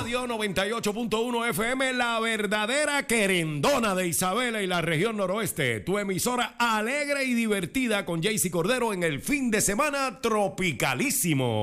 Radio 98.1 FM, la verdadera querendona de Isabela y la región noroeste. Tu emisora alegre y divertida con Jaycee Cordero en el fin de semana tropicalísimo.